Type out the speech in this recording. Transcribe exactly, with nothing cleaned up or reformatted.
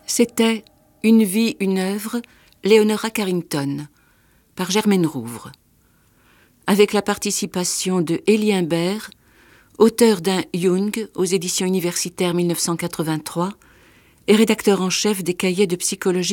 C'était Une vie, une œuvre, Leonora Carrington, par Germaine Rouvre, avec la participation de Élie Imbert, auteur d'un Jung aux éditions universitaires mille neuf cent quatre-vingt-trois et rédacteur en chef des cahiers de psychologie